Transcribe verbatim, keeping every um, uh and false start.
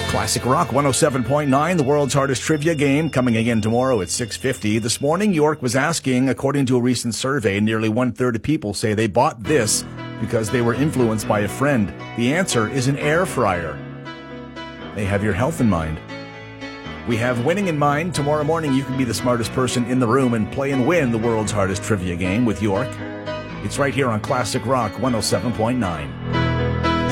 Classic Rock one oh seven point nine, the world's hardest trivia game, coming again tomorrow at six fifty. This morning, York was asking, according to a recent survey, nearly one-third of people say they bought this because they were influenced by a friend. The answer is an air fryer. They have your health in mind. We have winning in mind. Tomorrow morning, you can be the smartest person in the room and play and win the world's hardest trivia game with York. It's right here on Classic Rock one oh seven point nine.